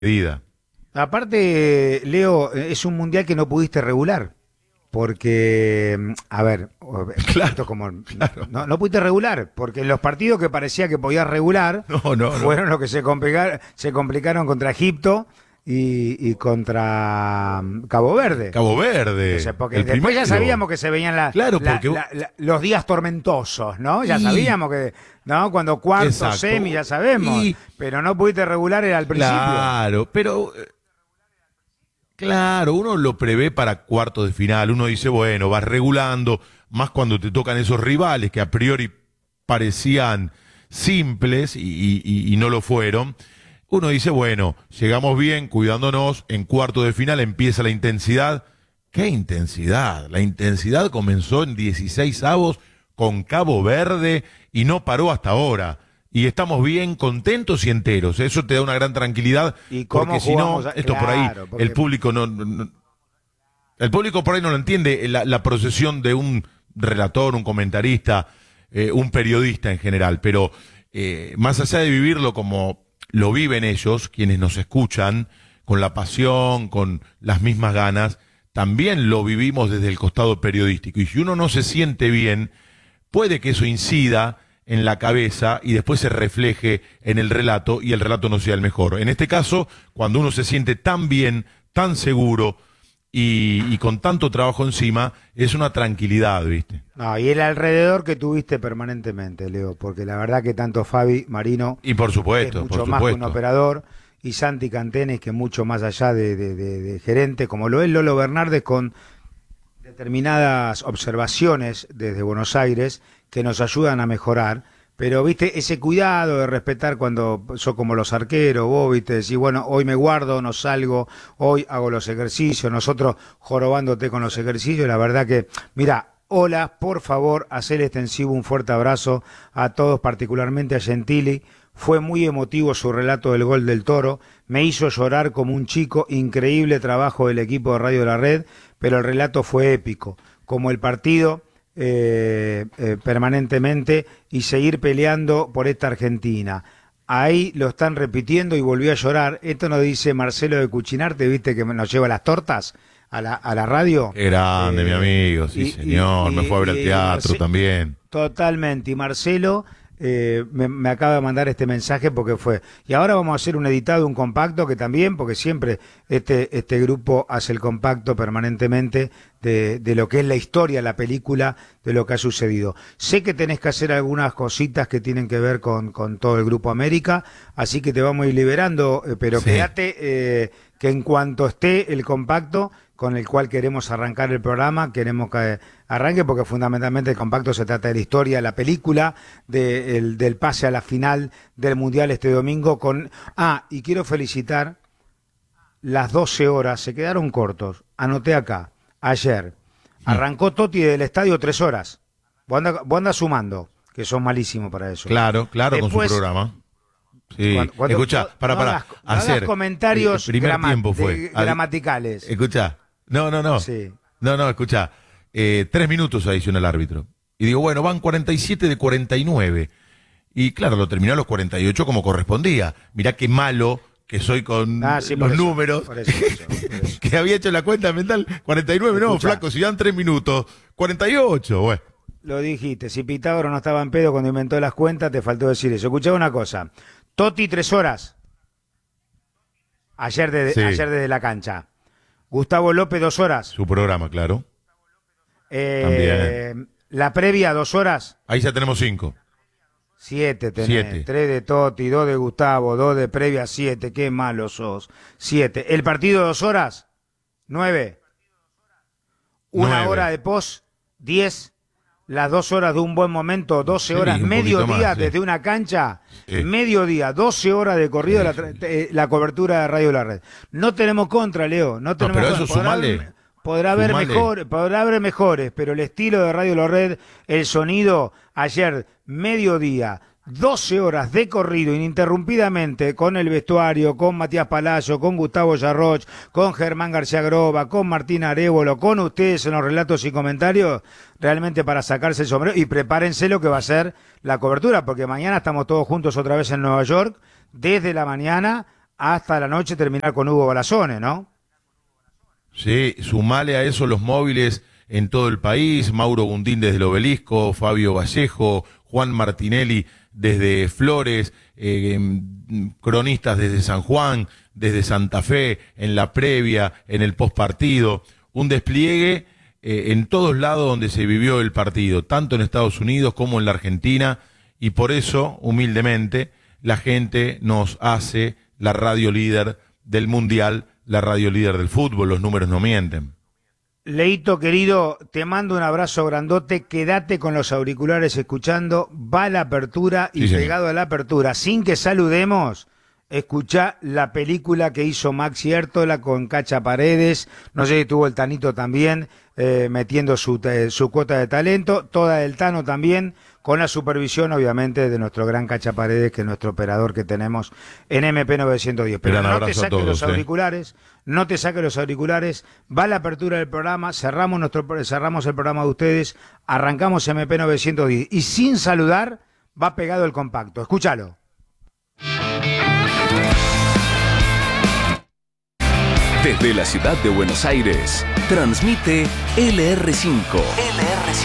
medida. Aparte, Leo, es un mundial que no pudiste regular. Porque, a ver, Claro, esto como claro. no pudiste regular, porque los partidos que parecía que podías regular No, no, no. fueron los que se complicaron contra Egipto y contra Cabo Verde. Cabo O sea, Verde, porque el después ya primero. sabíamos que se veían Claro, porque los días tormentosos, ¿no? Ya y sabíamos que, ¿no? Cuando cuarto, exacto. semi, ya sabemos. Y Pero no pudiste regular era al principio. claro, pero claro, uno lo prevé para cuartos de final. Uno dice, bueno, vas regulando, más cuando te tocan esos rivales que a priori parecían simples y no lo fueron. Uno dice, bueno, llegamos bien, cuidándonos, en cuarto de final empieza la intensidad. ¿Qué intensidad? La intensidad comenzó en 16 avos con Cabo Verde y no paró hasta ahora. Y estamos bien contentos y enteros. Eso te da una gran tranquilidad, ¿Y cómo porque si no, jugamos? esto por ahí, Claro, el porque público el público por ahí no lo entiende, la procesión de un relator, un comentarista, un periodista en general, pero más allá de vivirlo como lo viven ellos, quienes nos escuchan, con la pasión, con las mismas ganas, también lo vivimos desde el costado periodístico. Y si uno no se siente bien, puede que eso incida en la cabeza y después se refleje en el relato y el relato no sea el mejor. En este caso, cuando uno se siente tan bien, tan seguro y con tanto trabajo encima, es una tranquilidad, ¿viste? no, y el alrededor que tuviste permanentemente, Leo, porque la verdad que tanto Fabi Marino, Y por que es supuesto, por mucho más que un supuesto. operador, y Santi Cantenes, que es mucho más allá de gerente, como lo es Lolo Bernardes, con determinadas observaciones desde Buenos Aires que nos ayudan a mejorar. Pero, viste, ese cuidado de respetar cuando sos como los arqueros, vos, viste, decís, bueno, hoy me guardo, no salgo, hoy hago los ejercicios, nosotros jorobándote con los ejercicios, la verdad que, mira, hola, por favor, hacer extensivo un fuerte abrazo a todos, particularmente a Gentili. Fue muy emotivo su relato del gol del Toro, me hizo llorar como un chico, increíble trabajo del equipo de Radio de la Red, pero el relato fue épico, como el partido permanentemente y seguir peleando por esta Argentina. Ahí lo están repitiendo y volvió a llorar. Esto nos dice Marcelo de Cuchinarte, viste que nos lleva las tortas a la radio. Qué grande, mi amigo, sí, señor. Me fue a ver al teatro también. Totalmente. Y Marcelo me acaba de mandar este mensaje porque fue. Y ahora vamos a hacer un editado, un compacto que también, porque siempre este grupo hace el compacto permanentemente de lo que es la historia, la película, de lo que ha sucedido. Sé que tenés que hacer algunas cositas que tienen que ver con todo el Grupo América, así que te vamos a ir liberando, pero Sí. quédate que en cuanto esté el compacto con el cual queremos arrancar el programa, queremos que arranque porque fundamentalmente el compacto se trata de la historia, la película, del pase a la final del Mundial este domingo con... Ah, y quiero felicitar las 12 horas, se quedaron cortos, anoté acá, ayer, arrancó Totti del estadio 3 horas, vos andás sumando, que son malísimos para eso. Claro, claro, con su Después, programa. Sí, cuando escucha, para, no hagas, no hagas hacer, comentarios el primer tiempo fue, gramaticales. escucha, no, Sí. escucha, 3 minutos adicionó el árbitro, y digo, bueno, van 47 de 49, y claro, lo terminó a los 48 como correspondía, mirá qué malo que soy con Sí, los por eso, números, por eso. que había hecho la cuenta mental, 49, no, Escuchá. flaco, si dan 3 minutos, 48, bueno. Lo dijiste, si Pitágoras no estaba en pedo cuando inventó las cuentas, te faltó decir eso. Escuchá una cosa, Totti 3 horas, ayer Sí, desde la cancha. Gustavo López 2 horas. su programa, claro, también. La previa 2 horas. Ahí ya tenemos 5. 7 tenés. 7. 3 de Totti, 2 de Gustavo, 2 de previa, 7. Qué malo sos. 7. El partido 2 horas. 9. Una 9. hora de post. 10. Las 2 horas de un buen momento. 12 Sí, horas. un poquito Mediodía más, sí. desde una cancha. Sí. Mediodía. 12 horas de corrido Sí, la cobertura de Radio de la Red. No tenemos contra, Leo. No tenemos pero contra. eso sumale. Podrá haber Sumale. podrá haber mejores, pero el estilo de Radio La Red, el sonido, ayer, mediodía, 12 horas de corrido ininterrumpidamente con el vestuario, con Matías Palacio, con Gustavo Yarroch, con Germán García Groba, con Martín Arévolo, con ustedes en los relatos y comentarios, realmente para sacarse el sombrero y prepárense lo que va a ser la cobertura, porque mañana estamos todos juntos otra vez en Nueva York, desde la mañana hasta la noche terminar con Hugo Balazones, ¿no? Sí, sumale a eso los móviles en todo el país, Mauro Gundín desde el Obelisco, Fabio Vallejo, Juan Martinelli desde Flores, cronistas desde San Juan, desde Santa Fe, en la previa, en el postpartido, un despliegue en todos lados donde se vivió el partido, tanto en Estados Unidos como en la Argentina, y por eso, humildemente, la gente nos hace la radio líder del Mundial, la radio líder del fútbol, los números no mienten. Leito, querido, te mando un abrazo grandote, quédate con los auriculares escuchando, va la apertura y Sí, pegado a la apertura, sin que saludemos, escuchá la película que hizo Maxi Hértola con Cacha Paredes, no sé si tuvo el Tanito también, metiendo su cuota de talento, toda del Tano también, con la supervisión obviamente de nuestro gran Cacha Paredes, que es nuestro operador que tenemos en MP 910. Pero no te saques los auriculares, no te saques los auriculares, va la apertura del programa, cerramos el programa de ustedes, arrancamos MP 910 y sin saludar va pegado el compacto, escúchalo. Desde la ciudad de Buenos Aires, transmite LR5.